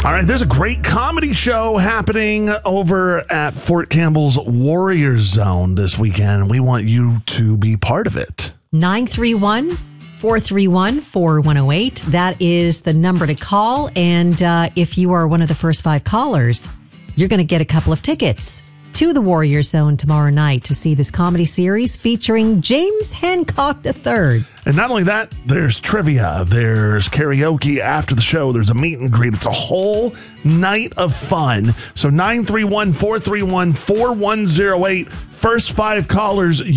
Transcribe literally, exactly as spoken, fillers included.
All right, there's a great comedy show happening over at Fort Campbell's Warrior Zone this weekend, and we want you to be part of it. nine three one, four three one, four one zero eight. That is the number to call. And uh, if you are one of the first five callers, you're going to get a couple of tickets to the Warrior Zone tomorrow night to see this comedy series featuring James Hancock the third. And not only that, there's trivia, there's karaoke after the show, there's a meet and greet. It's a whole night of fun. So nine three one, four three one, four one zero eight, first five callers.